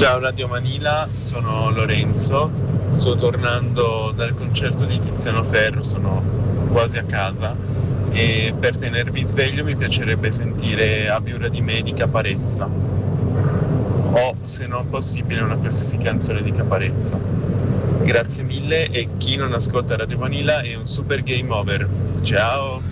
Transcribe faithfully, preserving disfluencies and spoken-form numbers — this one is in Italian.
Ciao Radio Manila, sono Lorenzo, sto tornando dal concerto di Tiziano Ferro, sono quasi a casa e per tenervi sveglio mi piacerebbe sentire Abbi ura di me di Caparezza o, se non possibile, una qualsiasi canzone di Caparezza. Grazie mille e chi non ascolta Radio Manila è un super game over. Ciao!